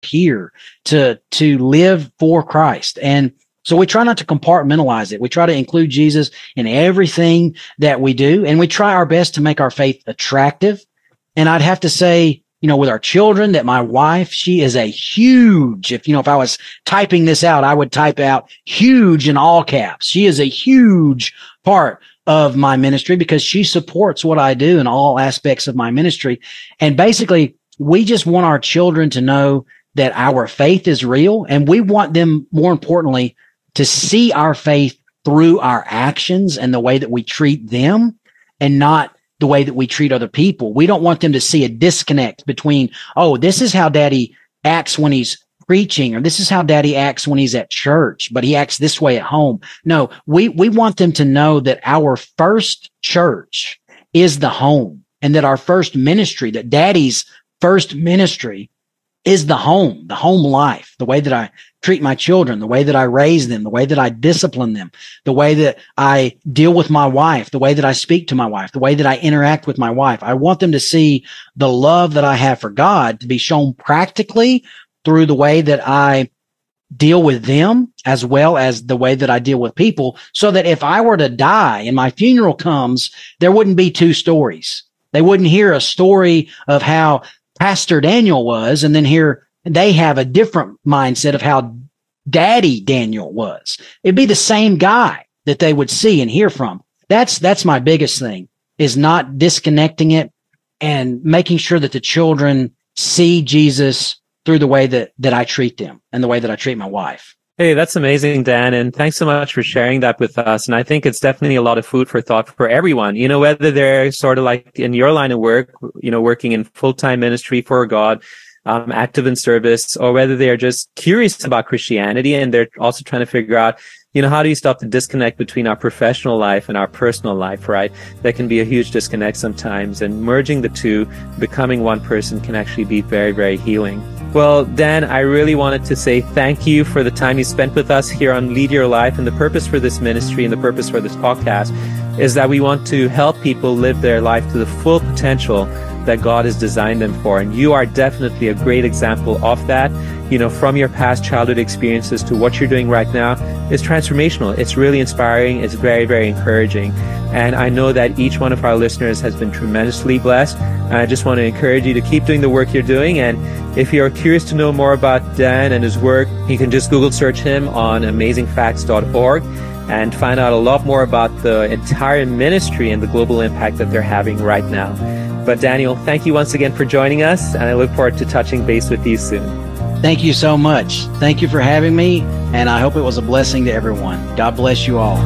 here to live for Christ. And so we try not to compartmentalize it. We try to include Jesus in everything that we do. And we try our best to make our faith attractive. And I'd have to say, with our children, that my wife, she is a huge, if I was typing this out, I would type out huge in all caps. She is a huge part of my ministry because she supports what I do in all aspects of my ministry. And basically, we just want our children to know that our faith is real, and we want them, more importantly, to see our faith through our actions and the way that we treat them, and not the way that we treat other people. We don't want them to see a disconnect between, oh, this is how daddy acts when he's preaching, or this is how daddy acts when he's at church, but he acts this way at home. No, we want them to know that our first church is the home, and that our first ministry, that daddy's first ministry is the home life, the way that I treat my children, the way that I raise them, the way that I discipline them, the way that I deal with my wife, the way that I speak to my wife, the way that I interact with my wife. I want them to see the love that I have for God to be shown practically through the way that I deal with them, as well as the way that I deal with people, so that if I were to die and my funeral comes, there wouldn't be two stories. They wouldn't hear a story of how Pastor Daniel was, and then here they have a different mindset of how Daddy Daniel was. It'd be the same guy that they would see and hear from. That's my biggest thing, is not disconnecting it, and making sure that the children see Jesus through the way that I treat them and the way that I treat my wife. Hey, that's amazing, Dan. And thanks so much for sharing that with us. And I think it's definitely a lot of food for thought for everyone, whether they're sort of like in your line of work, working in full-time ministry for God, active in service, or whether they're just curious about Christianity and they're also trying to figure out, how do you stop the disconnect between our professional life and our personal life, right? That can be a huge disconnect sometimes, and merging the two, becoming one person, can actually be very, very healing. Well, Dan, I really wanted to say thank you for the time you spent with us here on Lead Your Life. And the purpose for this ministry and the purpose for this podcast is that we want to help people live their life to the full potential that God has designed them for. And you are definitely a great example of that. From your past childhood experiences to what you're doing right now is transformational. It's really inspiring. It's very, very encouraging. And I know that each one of our listeners has been tremendously blessed. And I just want to encourage you to keep doing the work you're doing. And if you're curious to know more about Dan and his work, you can just Google search him on amazingfacts.org and find out a lot more about the entire ministry and the global impact that they're having right now. But Daniel, thank you once again for joining us, and I look forward to touching base with you soon. Thank you so much. Thank you for having me, and I hope it was a blessing to everyone. God bless you all.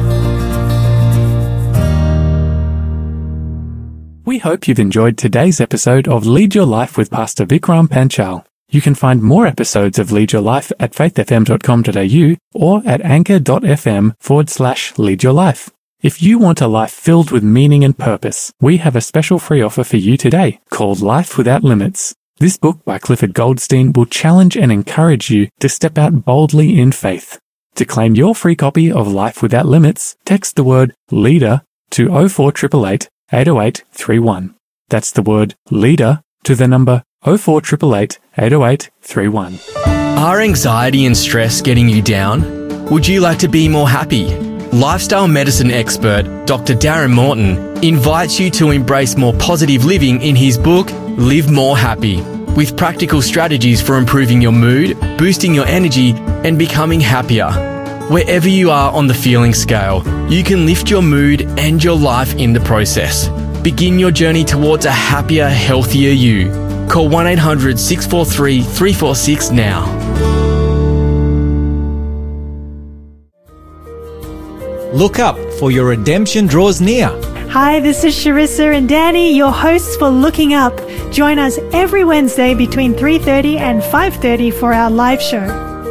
We hope you've enjoyed today's episode of Lead Your Life with Pastor Vikram Panchal. You can find more episodes of Lead Your Life at faithfm.com.au or at anchor.fm/leadyourlife. If you want a life filled with meaning and purpose, we have a special free offer for you today called Life Without Limits. This book by Clifford Goldstein will challenge and encourage you to step out boldly in faith. To claim your free copy of Life Without Limits, text the word LEADER to 04888 808 31. That's the word LEADER to the number 04888 808 31. Are anxiety and stress getting you down? Would you like to be more happy? Lifestyle medicine expert Dr. Darren Morton invites you to embrace more positive living in his book, Live More Happy, with practical strategies for improving your mood, boosting your energy, and becoming happier. Wherever you are on the feeling scale, you can lift your mood and your life in the process. Begin your journey towards a happier, healthier you. Call 1-800-643-346 now. Look up, for your redemption draws near. Hi, this is Sharissa and Danny, your hosts for Looking Up. Join us every Wednesday between 3:30 and 5:30 for our live show.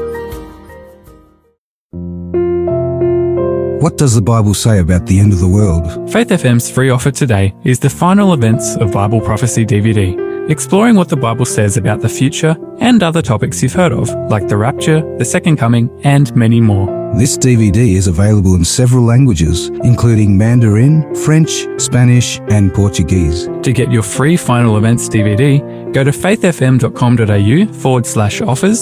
What does the Bible say about the end of the world? Faith FM's free offer today is the final events of Bible Prophecy DVD, exploring what the Bible says about the future and other topics you've heard of, like the rapture, the second coming, and many more. This DVD is available in several languages, including Mandarin, French, Spanish, and Portuguese. To get your free final events DVD, go to faithfm.com.au/offers